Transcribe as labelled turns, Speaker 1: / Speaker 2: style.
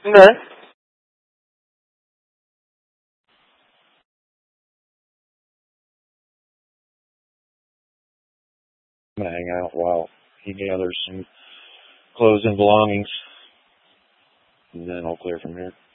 Speaker 1: Okay. I'm gonna hang out while he gathers some clothes and belongings, and then I'll clear from here.